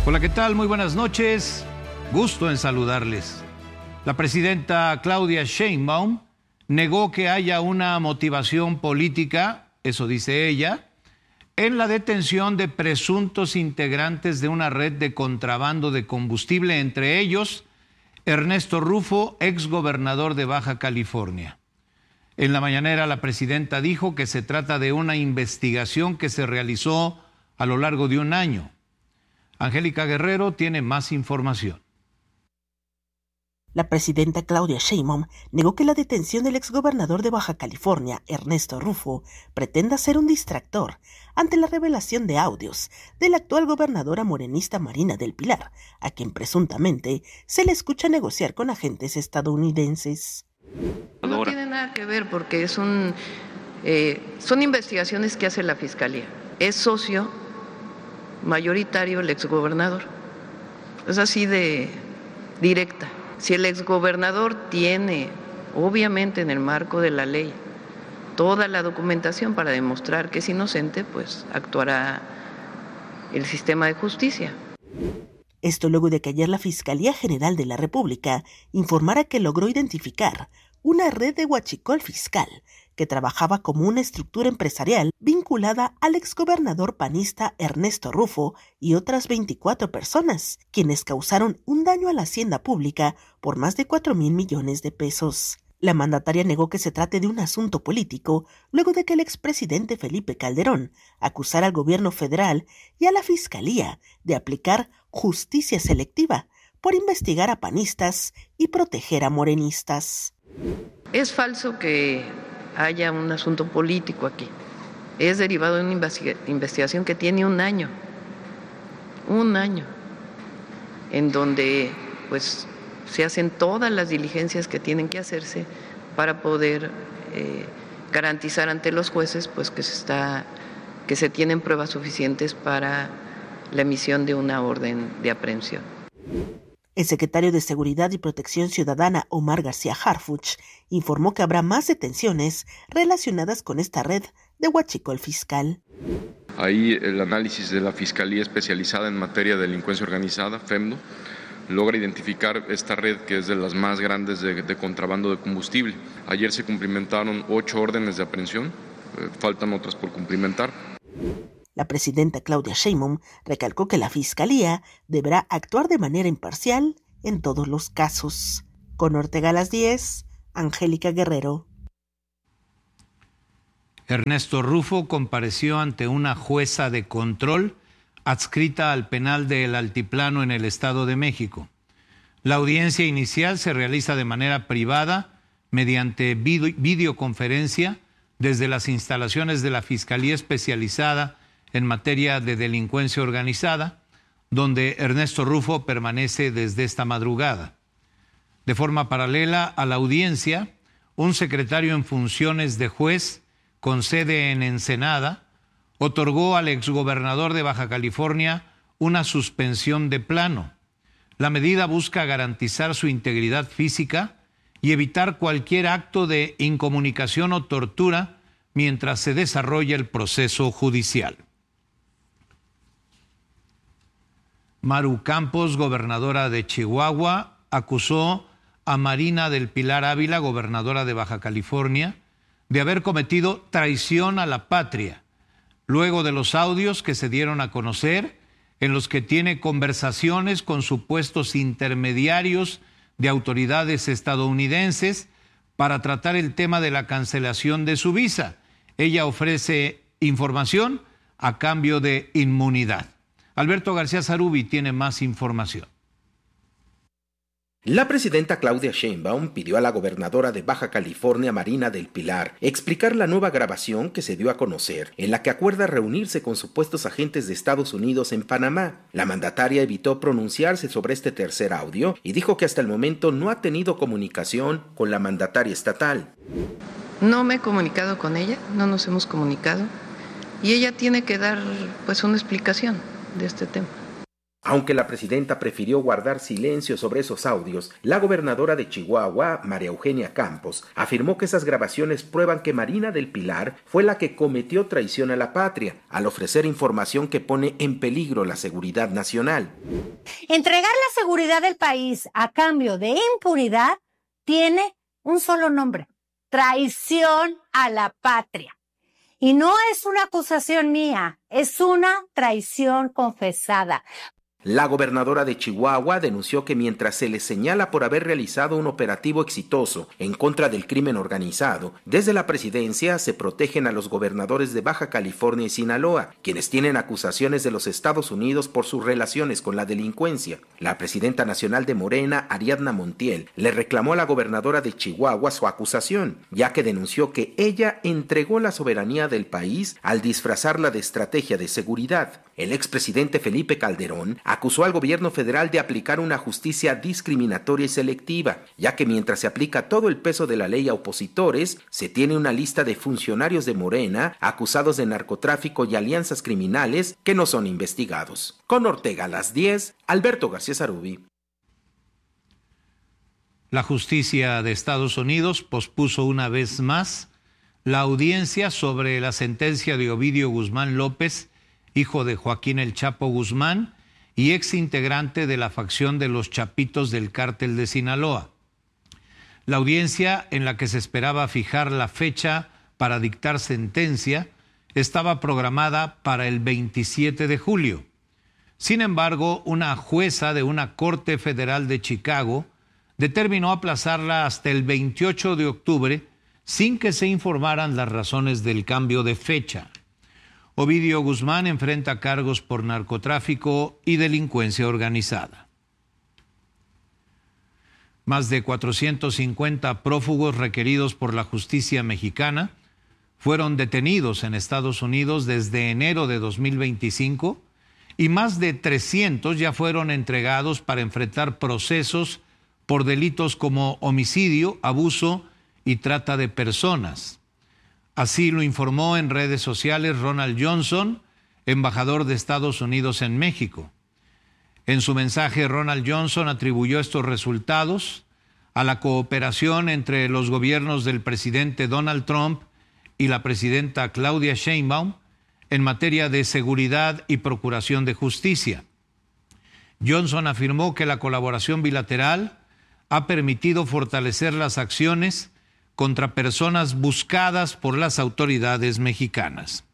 Hola, ¿qué tal? Muy buenas noches. Gusto en saludarles. La presidenta Claudia Sheinbaum negó que haya una motivación política, eso dice ella, en la detención de presuntos integrantes de una red de contrabando de combustible, entre ellos Ernesto Rufo, exgobernador de Baja California. En la mañanera, la presidenta dijo que se trata de una investigación que se realizó a lo largo de un año. Angélica Guerrero tiene más información. La presidenta Claudia Sheinbaum negó que la detención del exgobernador de Baja California, Ernesto Rufo, pretenda ser un distractor ante la revelación de audios de la actual gobernadora morenista Marina del Pilar, a quien presuntamente se le escucha negociar con agentes estadounidenses. No tiene nada que ver porque son investigaciones que hace la Fiscalía. Es socio mayoritario el exgobernador. Es así de directa. Si el exgobernador tiene, obviamente en el marco de la ley, toda la documentación para demostrar que es inocente, pues actuará el sistema de justicia. Esto luego de que ayer la Fiscalía General de la República informara que logró identificar una red de huachicol fiscal que trabajaba como una estructura empresarial vinculada al exgobernador panista Ernesto Rufo y otras 24 personas, quienes causaron un daño a la hacienda pública por más de 4,000 millones de pesos. La mandataria negó que se trate de un asunto político luego de que el expresidente Felipe Calderón acusara al gobierno federal y a la Fiscalía de aplicar justicia selectiva por investigar a panistas y proteger a morenistas. Es falso que haya un asunto político aquí. Es derivado de una investigación que tiene un año, en donde pues se hacen todas las diligencias que tienen que hacerse para poder garantizar ante los jueces pues que se tienen pruebas suficientes para la emisión de una orden de aprehensión. El secretario de Seguridad y Protección Ciudadana, Omar García Harfuch, informó que habrá más detenciones relacionadas con esta red de huachicol fiscal. Ahí el análisis de la Fiscalía Especializada en Materia de Delincuencia Organizada, FEMDO, logra identificar esta red que es de las más grandes de contrabando de combustible. Ayer se cumplimentaron 8 órdenes de aprehensión, faltan otras por cumplimentar. La presidenta Claudia Sheinbaum recalcó que la Fiscalía deberá actuar de manera imparcial en todos los casos. Con Ortega a las 10, Angélica Guerrero. Ernesto Rufo compareció ante una jueza de control adscrita al penal del Altiplano en el Estado de México. La audiencia inicial se realiza de manera privada mediante videoconferencia desde las instalaciones de la Fiscalía Especializada en Materia de Delincuencia Organizada, donde Ernesto Rufo permanece desde esta madrugada. De forma paralela a la audiencia, un secretario en funciones de juez con sede en Ensenada otorgó al exgobernador de Baja California una suspensión de plano. La medida busca garantizar su integridad física y evitar cualquier acto de incomunicación o tortura mientras se desarrolla el proceso judicial. Maru Campos, gobernadora de Chihuahua, acusó a Marina del Pilar Ávila, gobernadora de Baja California, de haber cometido traición a la patria, luego de los audios que se dieron a conocer en los que tiene conversaciones con supuestos intermediarios de autoridades estadounidenses para tratar el tema de la cancelación de su visa. Ella ofrece información a cambio de inmunidad. Alberto García Zarubi tiene más información. La presidenta Claudia Sheinbaum pidió a la gobernadora de Baja California, Marina del Pilar, explicar la nueva grabación que se dio a conocer, en la que acuerda reunirse con supuestos agentes de Estados Unidos en Panamá. La mandataria evitó pronunciarse sobre este tercer audio y dijo que hasta el momento no ha tenido comunicación con la mandataria estatal. No me he comunicado con ella, no nos hemos comunicado, y ella tiene que dar pues una explicación de este tema. Aunque la presidenta prefirió guardar silencio sobre esos audios, la gobernadora de Chihuahua, María Eugenia Campos, afirmó que esas grabaciones prueban que Marina del Pilar fue la que cometió traición a la patria al ofrecer información que pone en peligro la seguridad nacional. Entregar la seguridad del país a cambio de impunidad tiene un solo nombre: traición a la patria. Y no es una acusación mía, es una traición confesada. La gobernadora de Chihuahua denunció que mientras se le señala por haber realizado un operativo exitoso en contra del crimen organizado, desde la presidencia se protegen a los gobernadores de Baja California y Sinaloa, quienes tienen acusaciones de los Estados Unidos por sus relaciones con la delincuencia. La presidenta nacional de Morena, Ariadna Montiel, le reclamó a la gobernadora de Chihuahua su acusación, ya que denunció que ella entregó la soberanía del país al disfrazarla de estrategia de seguridad. El expresidente Felipe Calderón acusó al gobierno federal de aplicar una justicia discriminatoria y selectiva, ya que mientras se aplica todo el peso de la ley a opositores, se tiene una lista de funcionarios de Morena acusados de narcotráfico y alianzas criminales que no son investigados. Con Ortega a las 10, Alberto García Sarubi. La justicia de Estados Unidos pospuso una vez más la audiencia sobre la sentencia de Ovidio Guzmán López, hijo de Joaquín El Chapo Guzmán y ex integrante de la facción de los Chapitos del Cártel de Sinaloa. La audiencia, en la que se esperaba fijar la fecha para dictar sentencia, estaba programada para el 27 de julio. Sin embargo, una jueza de una corte federal de Chicago determinó aplazarla hasta el 28 de octubre sin que se informaran las razones del cambio de fecha. Ovidio Guzmán enfrenta cargos por narcotráfico y delincuencia organizada. Más de 450 prófugos requeridos por la justicia mexicana fueron detenidos en Estados Unidos desde enero de 2025 y más de 300 ya fueron entregados para enfrentar procesos por delitos como homicidio, abuso y trata de personas. Así lo informó en redes sociales Ronald Johnson, embajador de Estados Unidos en México. En su mensaje, Ronald Johnson atribuyó estos resultados a la cooperación entre los gobiernos del presidente Donald Trump y la presidenta Claudia Sheinbaum en materia de seguridad y procuración de justicia. Johnson afirmó que la colaboración bilateral ha permitido fortalecer las acciones contra personas buscadas por las autoridades mexicanas.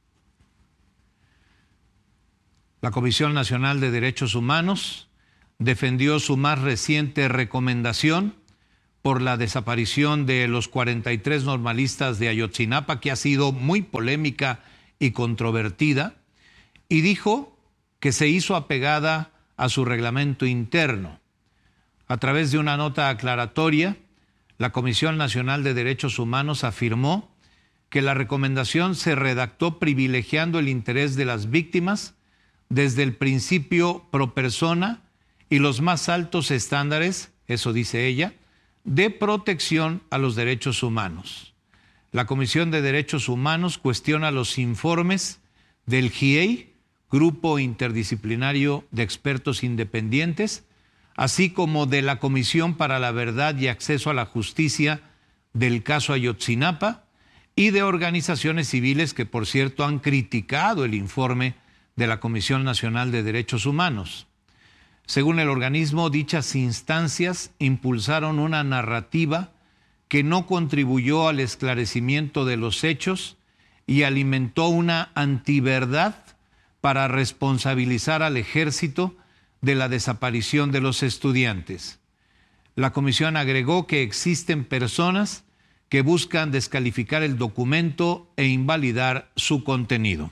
La Comisión Nacional de Derechos Humanos defendió su más reciente recomendación por la desaparición de los 43 normalistas de Ayotzinapa, que ha sido muy polémica y controvertida, y dijo que se hizo apegada a su reglamento interno. A través de una nota aclaratoria, la Comisión Nacional de Derechos Humanos afirmó que la recomendación se redactó privilegiando el interés de las víctimas desde el principio pro persona y los más altos estándares, eso dice ella, de protección a los derechos humanos. La Comisión de Derechos Humanos cuestiona los informes del GIEI, Grupo Interdisciplinario de Expertos Independientes, así como de la Comisión para la Verdad y Acceso a la Justicia del caso Ayotzinapa y de organizaciones civiles que, por cierto, han criticado el informe de la Comisión Nacional de Derechos Humanos. Según el organismo, dichas instancias impulsaron una narrativa que no contribuyó al esclarecimiento de los hechos y alimentó una antiverdad para responsabilizar al ejército de la desaparición de los estudiantes. La comisión agregó que existen personas que buscan descalificar el documento e invalidar su contenido.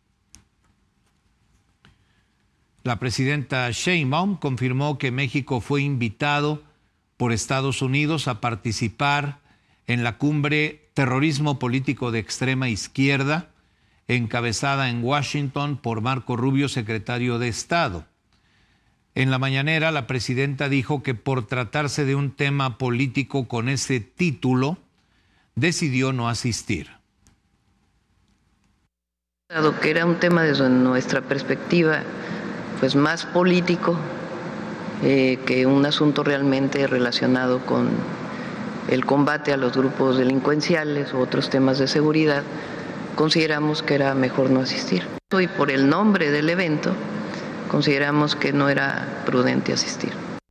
La presidenta Sheinbaum confirmó que México fue invitado por Estados Unidos a participar en la cumbre Terrorismo Político de Extrema Izquierda, encabezada en Washington por Marco Rubio, secretario de Estado. En la mañanera, la presidenta dijo que por tratarse de un tema político con ese título, decidió no asistir. Dado que era un tema desde nuestra perspectiva pues más político que un asunto realmente relacionado con el combate a los grupos delincuenciales u otros temas de seguridad, consideramos que era mejor no asistir. Y por el nombre del evento, consideramos que no era prudente asistir.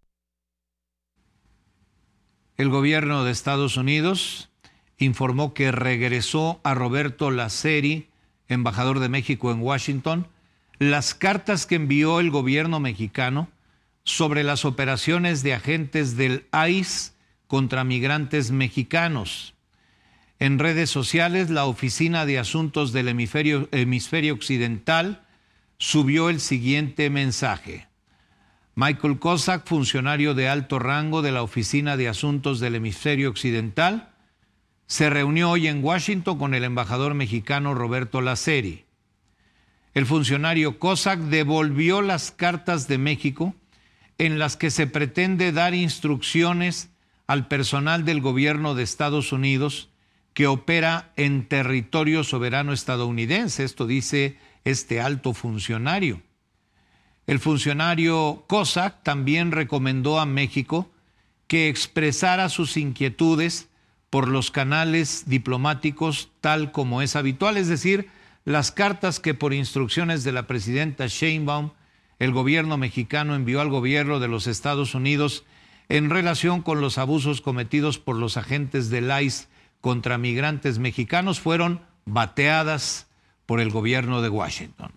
El gobierno de Estados Unidos informó que regresó a Roberto Laceri, embajador de México en Washington, las cartas que envió el gobierno mexicano sobre las operaciones de agentes del ICE contra migrantes mexicanos. En redes sociales, la Oficina de Asuntos del Hemisferio Occidental subió el siguiente mensaje. Michael Kozak, funcionario de alto rango de la Oficina de Asuntos del Hemisferio Occidental, se reunió hoy en Washington con el embajador mexicano Roberto Laceri. El funcionario Kozak devolvió las cartas de México en las que se pretende dar instrucciones al personal del gobierno de Estados Unidos que opera en territorio soberano estadounidense. Esto dice este alto funcionario. El funcionario Kozak también recomendó a México que expresara sus inquietudes por los canales diplomáticos tal como es habitual, es decir, las cartas que por instrucciones de la presidenta Sheinbaum el gobierno mexicano envió al gobierno de los Estados Unidos en relación con los abusos cometidos por los agentes del ICE contra migrantes mexicanos fueron bateadas por el gobierno de Washington.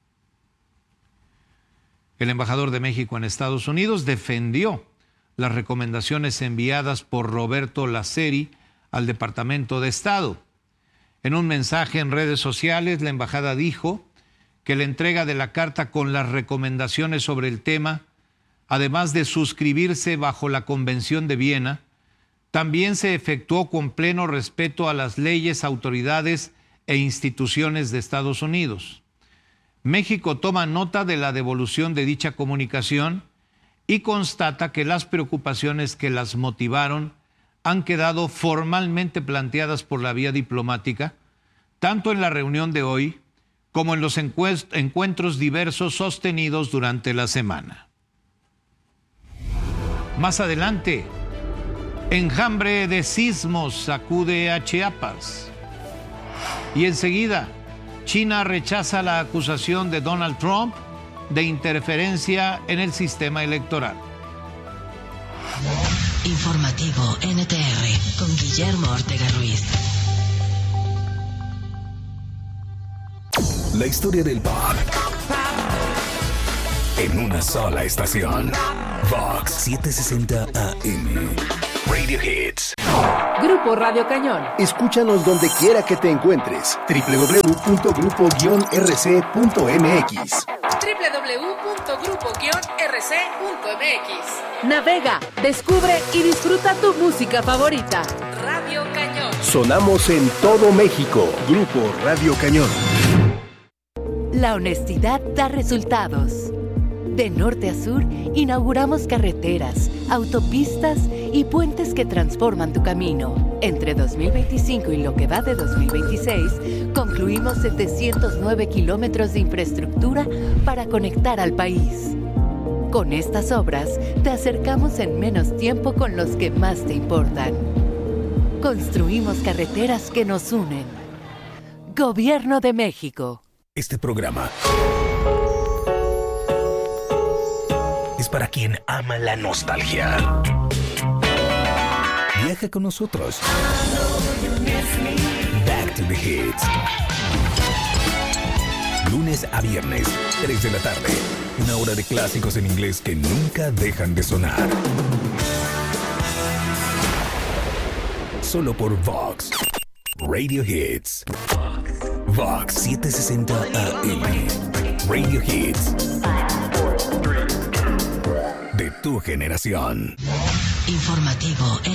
El embajador de México en Estados Unidos defendió las recomendaciones enviadas por Roberto Laceri al Departamento de Estado. En un mensaje en redes sociales, la embajada dijo que la entrega de la carta con las recomendaciones sobre el tema, además de suscribirse bajo la Convención de Viena, también se efectuó con pleno respeto a las leyes, autoridades e instituciones de Estados Unidos. México toma nota de la devolución de dicha comunicación y constata que las preocupaciones que las motivaron han quedado formalmente planteadas por la vía diplomática, tanto en la reunión de hoy como en los encuentros diversos sostenidos durante la semana. Más adelante, enjambre de sismos sacude a Chiapas. Y enseguida, China rechaza la acusación de Donald Trump de interferencia en el sistema electoral. Informativo NTR con Guillermo Ortega Ruiz. La historia del pop en una sola estación. Vox 760 AM. Radio Hits. Grupo Radio Cañón. Escúchanos donde quiera que te encuentres. www.grupo-rc.mx. www.grupo-rc.mx. Navega, descubre y disfruta tu música favorita. Radio Cañón. Sonamos en todo México. Grupo Radio Cañón. La honestidad da resultados. De norte a sur, inauguramos carreteras, autopistas y puentes que transforman tu camino. Entre 2025 y lo que va de 2026, concluimos 709 kilómetros de infraestructura para conectar al país. Con estas obras, te acercamos en menos tiempo con los que más te importan. Construimos carreteras que nos unen. Gobierno de México. Este programa es para quien ama la nostalgia. Viaja con nosotros. Back to the Hits. Lunes a viernes, 3 de la tarde. Una hora de clásicos en inglés que nunca dejan de sonar. Solo por Vox. Radio Hits. Vox 760 AM. Radio Hits. De tu generación. Informativo